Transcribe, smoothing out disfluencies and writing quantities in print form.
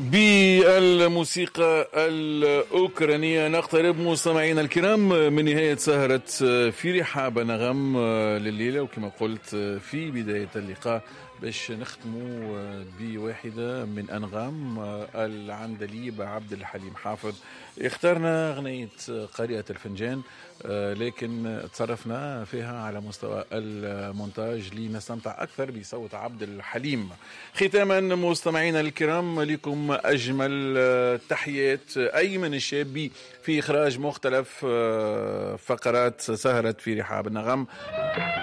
بالموسيقى الأوكرانية نقترب مستمعينا الكرام من نهاية سهرة في رحاب نغم لليلة، وكما قلت في بداية اللقاء باش نختموا بواحدة من أنغام العندليب عبد الحليم حافظ. اخترنا أغنية قارئة الفنجان، لكن تصرفنا فيها على مستوى المونتاج لنستمتع أكثر بصوت عبد الحليم. ختاما مستمعينا الكرام، لكم أجمل تحيات أيمن الشابي في إخراج مختلف فقرات سهرة في رحاب النغم.